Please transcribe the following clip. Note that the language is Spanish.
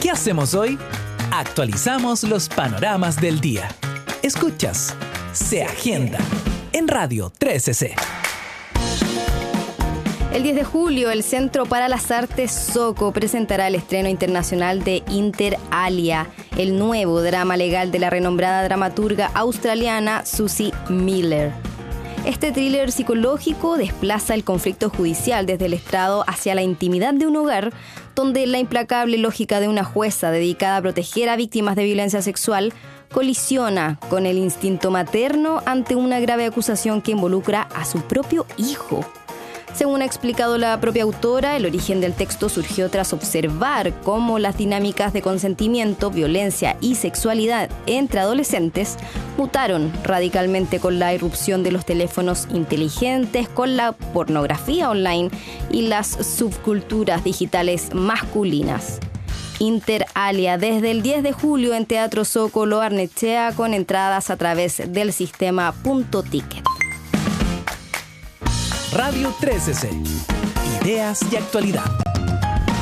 ¿Qué hacemos hoy? Actualizamos los panoramas del día. Escuchas Se Agenda en Radio 13C. El 10 de julio, el Centro para las Artes Soco presentará el estreno internacional de Inter Alia, el nuevo drama legal de la renombrada dramaturga australiana Susie Miller. Este thriller psicológico desplaza el conflicto judicial desde el estrado hacia la intimidad de un hogar, donde la implacable lógica de una jueza dedicada a proteger a víctimas de violencia sexual colisiona con el instinto materno ante una grave acusación que involucra a su propio hijo. Según ha explicado la propia autora, el origen del texto surgió tras observar cómo las dinámicas de consentimiento, violencia y sexualidad entre adolescentes mutaron radicalmente con la irrupción de los teléfonos inteligentes, con la pornografía online y las subculturas digitales masculinas. Inter Alia, desde el 10 de julio en Teatro Soco Lo Barnechea, con entradas a través del sistema Punto Ticket. Radio 13C. Ideas y actualidad.